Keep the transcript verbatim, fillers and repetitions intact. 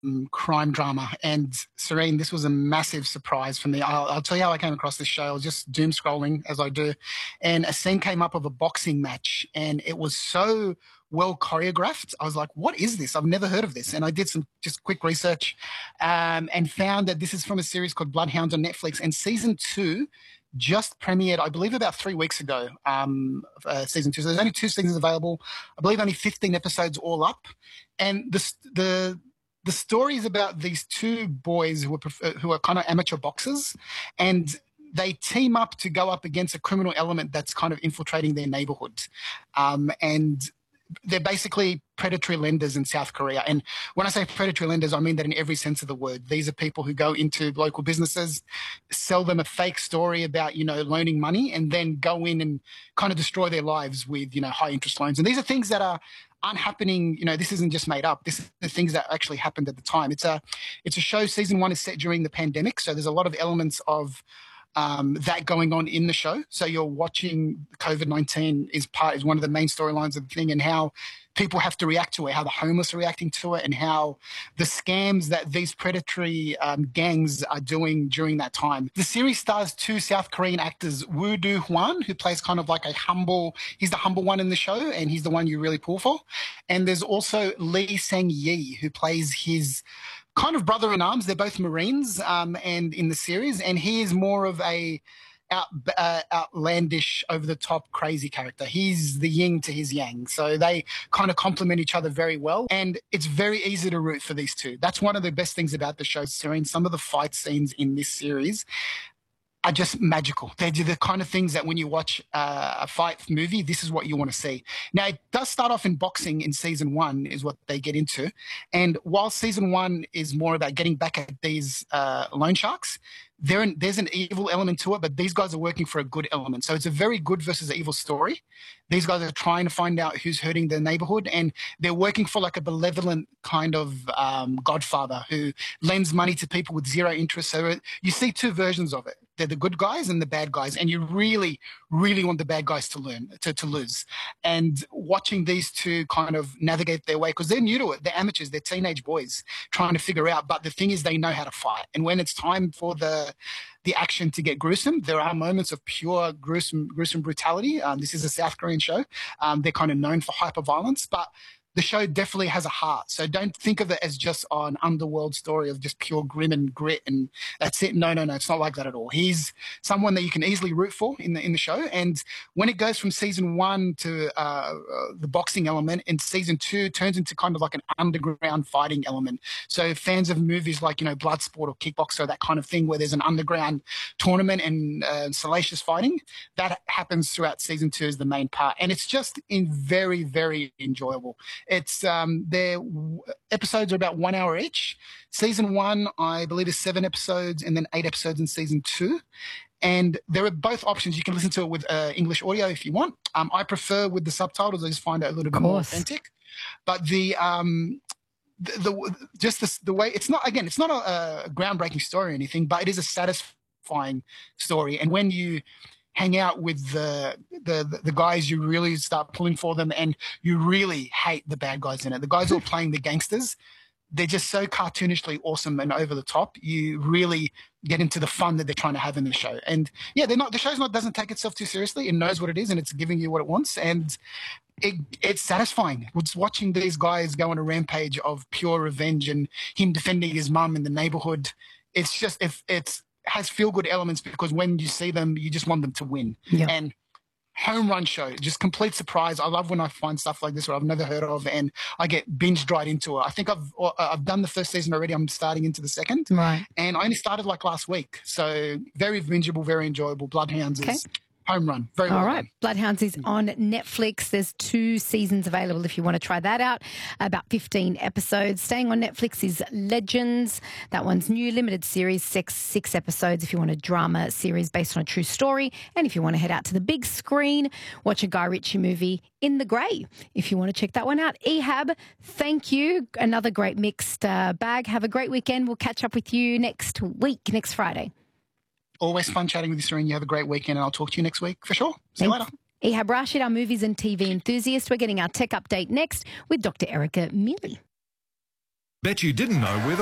crime drama. And Serene, this was a massive surprise for me. I'll, I'll tell you how I came across this show. I was just doom scrolling as I do, and a scene came up of a boxing match, and it was so well choreographed. I was like, what is this? I've never heard of this. And I did some just quick research um, and found that this is from a series called Bloodhounds on Netflix, and season two just premiered, I believe, about three weeks ago, um, uh, season two. So there's only two seasons available. I believe only fifteen episodes all up. And the the the story is about these two boys who are who are kind of amateur boxers, and they team up to go up against a criminal element that's kind of infiltrating their neighborhood. Um, and they're basically predatory lenders in South Korea. And when I say predatory lenders, I mean that in every sense of the word. These are people who go into local businesses, sell them a fake story about, you know, loaning money, and then go in and kind of destroy their lives with, you know, high interest loans. And these are things that are aren't happening. You know, this isn't just made up. This is the things that actually happened at the time. It's a, it's a show. Season one is set during the pandemic. So there's a lot of elements of Um, that going on in the show. So you're watching COVID nineteen is part is one of the main storylines of the thing, and how people have to react to it, how the homeless are reacting to it, and how the scams that these predatory um, gangs are doing during that time. The series stars two South Korean actors, Woo Do-hwan, who plays kind of like a humble, he's the humble one in the show, and he's the one you really pull for. And there's also Lee Sang-yi, who plays his kind of brother in arms. They're both Marines, um, and in the series, and he is more of a out, uh, outlandish, over the top, crazy character. He's the yin to his yang, so they kind of complement each other very well. And it's very easy to root for these two. That's one of the best things about the show, Serene. Some of the fight scenes in this series are just magical. They're the kind of things that when you watch uh, a fight movie, this is what you want to see. Now, it does start off in boxing in season one is what they get into. And while season one is more about getting back at these uh, loan sharks, there, there's an evil element to it, but these guys are working for a good element. So it's a very good versus evil story. These guys are trying to find out who's hurting their neighborhood, and they're working for like a benevolent kind of um, godfather who lends money to people with zero interest. So you see two versions of it. They're the good guys and the bad guys, and you really, really want the bad guys to learn, to, to lose. And watching these two kind of navigate their way, because they're new to it. They're amateurs. They're teenage boys trying to figure out. But the thing is, they know how to fight. And when it's time for the the action to get gruesome, there are moments of pure gruesome, gruesome brutality. Um, this is a South Korean show. Um, they're kind of known for hyper violence, but the show definitely has a heart. So don't think of it as just oh, an underworld story of just pure grim and grit and that's it. No, no, no. It's not like that at all. He's someone that you can easily root for in the in the show. And when it goes from season one to uh, uh, the boxing element, in season two turns into kind of like an underground fighting element. So fans of movies like, you know, Bloodsport or Kickboxer, that kind of thing where there's an underground tournament and uh, salacious fighting, that happens throughout season two as the main part. And it's just in very, very enjoyable. It's um, their episodes are about one hour each. Season one, I believe, is seven episodes, and then eight episodes in season two. And there are both options. You can listen to it with uh, English audio if you want. Um, I prefer with the subtitles. I just find it a little bit more authentic. But the um, the, the just the, the way it's not again, it's not a, a groundbreaking story or anything, but it is a satisfying story. And when you hang out with the, the the guys, you really start pulling for them, and you really hate the bad guys in it. The guys who are playing the gangsters, they're just so cartoonishly awesome and over the top. You really get into the fun that they're trying to have in the show. And yeah, they're not the show's not doesn't take itself too seriously. It knows what it is, and it's giving you what it wants. And it it's satisfying. It's watching these guys go on a rampage of pure revenge and him defending his mum in the neighborhood. It's just if it's has feel-good elements, because when you see them, you just want them to win. Yeah. And home run show, just complete surprise. I love when I find stuff like this where I've never heard of, and I get binged right into it. I think I've uh, I've done the first season already. I'm starting into the second. Right. And I only started like last week. So very bingeable, very enjoyable. Bloodhounds Okay. is home run. Very well All right. done. Bloodhounds is on Netflix. There's two seasons available if you want to try that out. About fifteen episodes. Staying on Netflix is Legends. That one's new limited series, six, six episodes if you want a drama series based on a true story. And if you want to head out to the big screen, watch a Guy Ritchie movie, In the Grey, if you want to check that one out. Ehab, thank you. Another great mixed uh, bag. Have a great weekend. We'll catch up with you next week, next Friday. Always fun chatting with you, Serene. You have a great weekend, and I'll talk to you next week for sure. See you later. Ehab Rashid, our movies and T V enthusiast. We're getting our tech update next with Doctor Erica Mealy. Bet you didn't know we're the